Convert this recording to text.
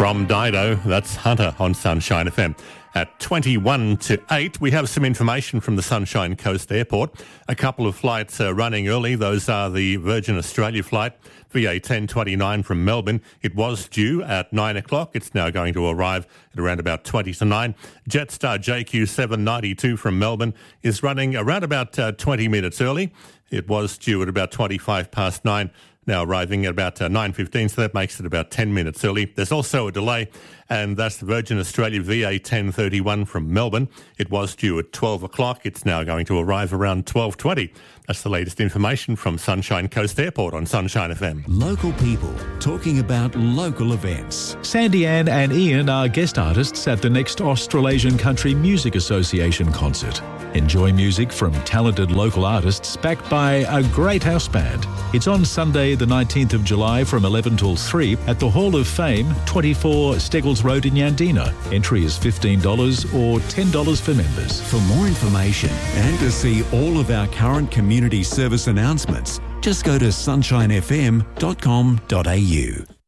From Dido, that's Hunter on Sunshine FM. At 21 to 8, we have some information from the Sunshine Coast Airport. A couple of flights are running early. Those are the Virgin Australia flight, VA 1029 from Melbourne. It was due at 9 o'clock. It's now going to arrive at around about 20 to 9. Jetstar JQ 792 from Melbourne is running around about 20 minutes early. It was due at about 25 past 9. Now arriving at about 9:15, so that makes it about 10 minutes early. There's also a delay, and that's the Virgin Australia VA 1031 from Melbourne. It was due at 12 o'clock. It's now going to arrive around 12:20. That's the latest information from Sunshine Coast Airport on Sunshine FM. Local people talking about local events. Sandy Ann and Ian are guest artists at the next Australasian Country Music Association concert. Enjoy music from talented local artists backed by a great house band. It's on Sunday the 19th of July from 11 till 3 at the Hall of Fame, 24 Steggles Road in Yandina. Entry is $15 or $10 for members. For more information and to see all of our current community service announcements, just go to sunshinefm.com.au.